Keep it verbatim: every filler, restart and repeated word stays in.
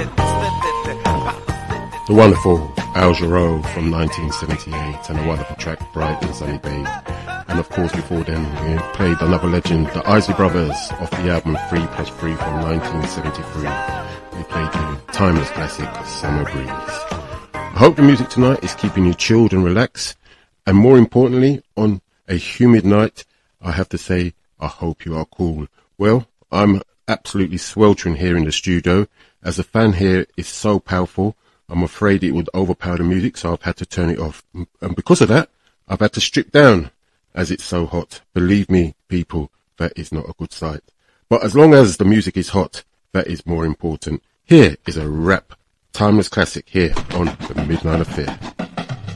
The wonderful Al Jarreau from nineteen seventy-eight, and a wonderful track, Bright and Sunny Babe. And of course before then we played another legend, the Isley Brothers, off the album three plus three from nineteen seventy-three. We played the timeless classic, Summer Breeze. I hope the music tonight is keeping you chilled and relaxed, and more importantly, on a humid night, I have to say, I hope you are cool. Well, I'm absolutely sweltering here in the studio, as the fan here is so powerful, I'm afraid it would overpower the music, so I've had to turn it off. And because of that, I've had to strip down, as it's so hot. Believe me, people, that is not a good sight. But as long as the music is hot, that is more important. Here is a rap, timeless classic here on The Midnight Affair.